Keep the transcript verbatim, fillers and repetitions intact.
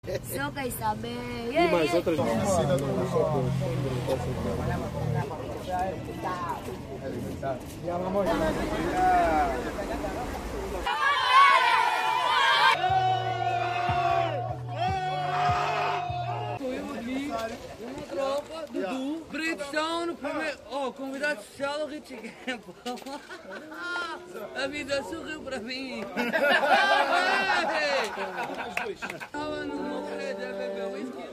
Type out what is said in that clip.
Só quer saber. E mais outras. Uma tropa, Dudu, Britão no primeiro. Oh, convidado especial, o Richie Campbell. A vida sorriu para mim. Estava no meu rede a beber whisky.